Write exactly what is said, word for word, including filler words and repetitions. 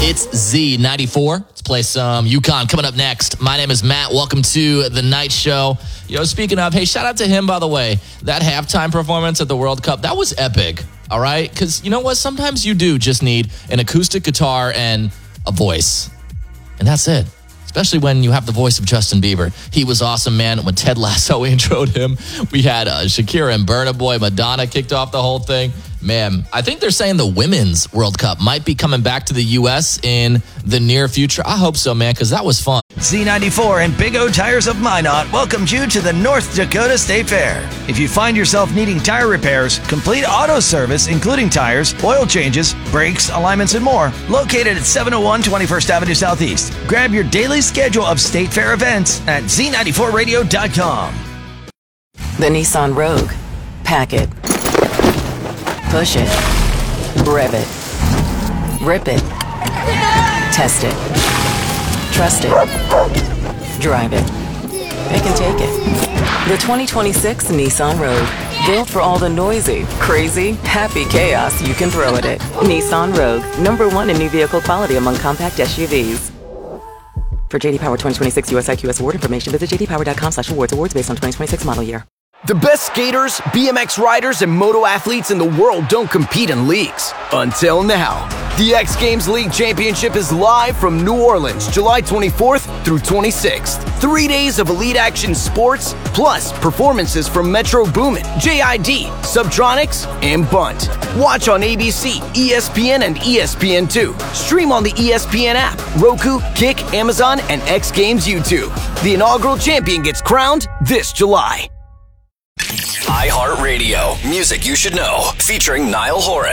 It's Z ninety-four. Let's play some UConn coming up next. My name is Matt. Welcome to the night show. You know, speaking of, hey, shout out to him, by the way. That halftime performance at the World Cup, that was epic, all right? Because you know what? Sometimes you do just need an acoustic guitar and a voice. And that's it. Especially when you have the voice of Justin Bieber. He was awesome, man. When Ted Lasso introed him, we had uh, Shakira and Burna Boy. Madonna kicked off the whole thing. Man, I think they're saying the Women's World Cup might be coming back to the U S in the near future. I hope so, man, because that was fun. Z ninety-four and Big O Tires of Minot welcomes you to the North Dakota State Fair. If you find yourself needing tire repairs, complete auto service, including tires, oil changes, brakes, alignments, and more, located at seven oh one twenty-first Avenue Southeast. Grab your daily schedule of State Fair events at z ninety-four radio dot com. The Nissan Rogue. Pack it. Push it. Rev it. Rip it. Test it. Trust it. Drive it. It can take it. The twenty twenty-six Nissan Rogue. Built for all the noisy, crazy, happy chaos you can throw at it. Nissan Rogue. Number one in new vehicle quality among compact S U Vs. For J D Power twenty twenty-six U S I Q S award information, visit j d power dot com slash awards. Awards based on twenty twenty-six model year. The best skaters, B M X riders, and moto athletes in the world don't compete in leagues. Until now. The X Games League Championship is live from New Orleans, July twenty-fourth through twenty-sixth. Three days of elite action sports, plus performances from Metro Boomin, J I D, Subtronics, and Bunt. Watch on A B C, E S P N, and E S P N two. Stream on the E S P N app, Roku, Kick, Amazon, and X Games YouTube. The inaugural champion gets crowned this July. iHeartRadio. Music you should know. Featuring Niall Horan.